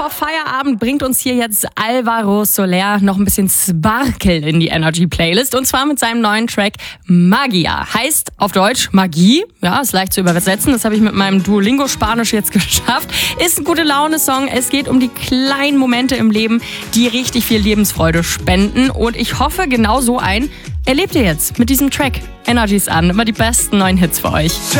vor Feierabend bringt uns hier jetzt Alvaro Soler noch ein bisschen Sparkle in die Energy-Playlist. Und zwar mit seinem neuen Track Magia. Heißt auf Deutsch Magie. Ja, ist leicht zu übersetzen. Das habe ich mit meinem Duolingo-Spanisch jetzt geschafft. Ist ein Gute-Laune-Song. Es geht um die kleinen Momente im Leben, die richtig viel Lebensfreude spenden. Und ich hoffe, genau so einen erlebt ihr jetzt mit diesem Track. Energy's an. Immer die besten neuen Hits für euch.